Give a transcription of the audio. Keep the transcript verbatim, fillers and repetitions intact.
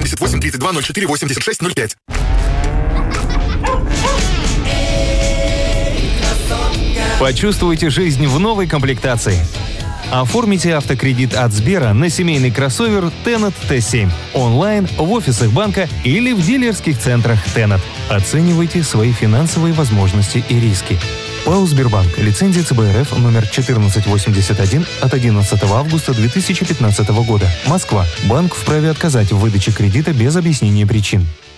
восемьдесят восемь тридцать два ноль четыре восемьдесят шесть ноль пять. Почувствуйте жизнь в новой комплектации. Оформите автокредит от Сбера на семейный кроссовер Tennet Т семь онлайн, в офисах банка или в дилерских центрах Tennet. Оценивайте свои финансовые возможности и риски. ПАО «Сбербанк». Лицензия Ц Б Р Ф номер четырнадцать восемьдесят один от одиннадцатого августа две тысячи пятнадцатого года. Москва. Банк вправе отказать в выдаче кредита без объяснения причин.